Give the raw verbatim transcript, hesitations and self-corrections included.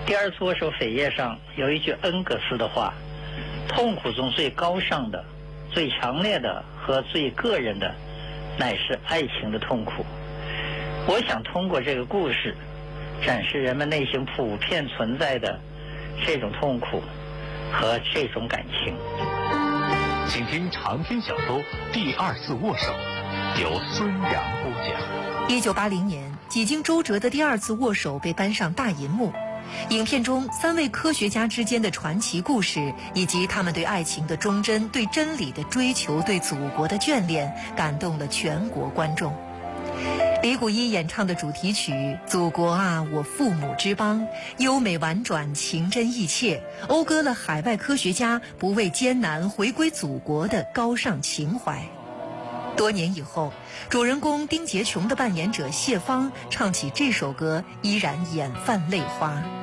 第二次握手扉页上有一句恩格斯的话：痛苦中最高尚的、最强烈的和最个人的，乃是爱情的痛苦。我想通过这个故事，展示人们内心普遍存在的这种痛苦和这种感情。 请听长篇小说《第二次握手》，由孙阳播讲。 一九八零年，几经周折的第二次握手被搬上大银幕。影片中三位科学家之间的传奇故事，以及他们对爱情的忠贞、对真理的追求、对祖国的眷恋，感动了全国观众。李谷一演唱的主题曲《祖国啊，我父母之邦》，优美婉转，情真意切，讴歌了海外科学家不畏艰难回归祖国的高尚情怀。多年以后，主人公丁洁琼的扮演者谢芳唱起这首歌，依然眼泛泪花。